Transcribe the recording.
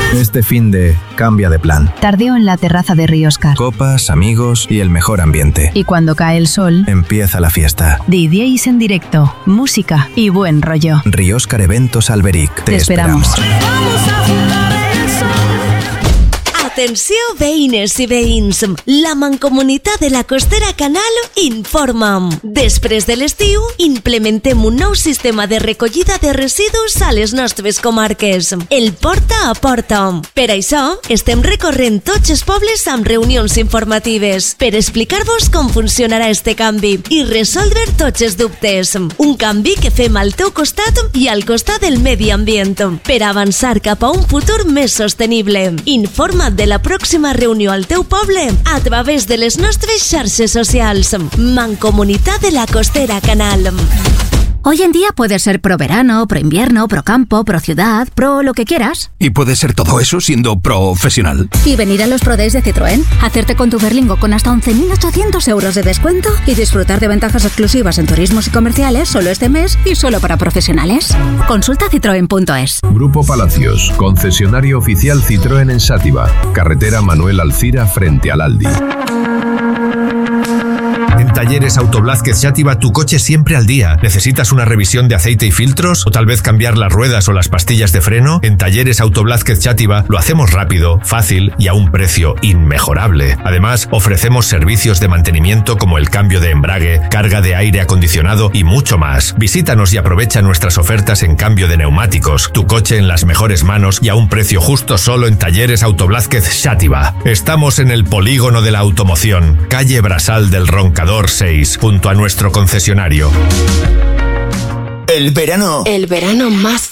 Este finde cambia de plan. Tardeo en la terraza de Rioscar. Copas, amigos y el mejor ambiente. Y cuando cae el sol, empieza la fiesta. DJs en directo, música y buen rollo. Rioscar Eventos Alberic. Te esperamos. Atenció, veïnes i veïns. La Mancomunitat de la Costera Canal informa. Després de l'estiu, implementem un nou sistema de recollida de residus a les nostres comarques, el porta a porta. Per això, estem recorrent tots els pobles amb reunions informatives per explicar-vos com funcionarà este canvi i resoldre tots els dubtes. Un canvi que fem al teu costat i al costat del medi ambient per avançar cap a un futur més sostenible. Informa't de la pròxima reunió al teu poble a través de les nostres xarxes socials. Mancomunitat de la Costera Canal. Hoy en día puedes ser pro verano, pro invierno, pro campo, pro ciudad, pro lo que quieras. Y puedes ser todo eso siendo profesional. Y venir a los Pro Days de Citroën, hacerte con tu Berlingo con hasta 11.800 euros de descuento y disfrutar de ventajas exclusivas en turismos y comerciales solo este mes y solo para profesionales. Consulta citroen.es. Grupo Palacios, concesionario oficial Citroën en Sátiva, carretera Manuel Alcira frente al Aldi. En Talleres Auto Blázquez Xàtiva, tu coche siempre al día. ¿Necesitas una revisión de aceite y filtros? ¿O tal vez cambiar las ruedas o las pastillas de freno? En Talleres Auto Blázquez Xàtiva lo hacemos rápido, fácil y a un precio inmejorable. Además, ofrecemos servicios de mantenimiento como el cambio de embrague, carga de aire acondicionado y mucho más. Visítanos y aprovecha nuestras ofertas en cambio de neumáticos. Tu coche en las mejores manos y a un precio justo solo en Talleres Auto Blázquez Xàtiva. Estamos en el polígono de la automoción, calle Brasal del Roncador 6, junto a nuestro concesionario. El verano más